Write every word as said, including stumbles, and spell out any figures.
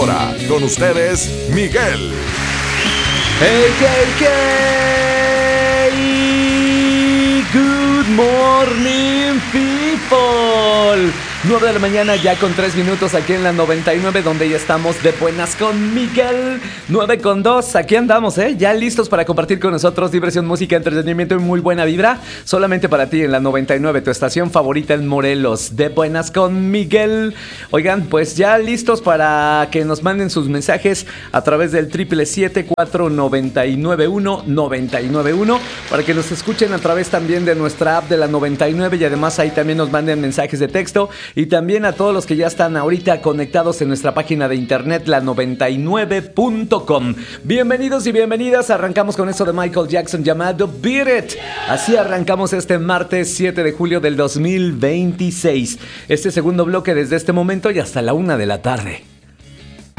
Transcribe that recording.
Ahora, con ustedes, Miguel. Hey, hey, hey. Good morning, people. nueve de la mañana ya con tres minutos aquí en la noventa y nueve, donde ya estamos de buenas con Miguel. nueve con dos, aquí andamos, ¿eh? Ya listos para compartir con nosotros diversión, música, entretenimiento y muy buena vibra. Solamente para ti en la noventa y nueve, tu estación favorita en Morelos. De buenas con Miguel. Oigan, pues ya listos para que nos manden sus mensajes a través del triple siete cuatro nueve nueve uno nueve nueve uno, para que nos escuchen a través también de nuestra app de la noventa y nueve, y además ahí también nos manden mensajes de texto. Y también a todos los que ya están ahorita conectados en nuestra página de internet, la noventa y nueve punto com. Bienvenidos y bienvenidas. Arrancamos con eso de Michael Jackson llamado Beat It. Así arrancamos este martes siete de julio del dos mil veintiséis. Este segundo bloque desde este momento y hasta la una de la tarde.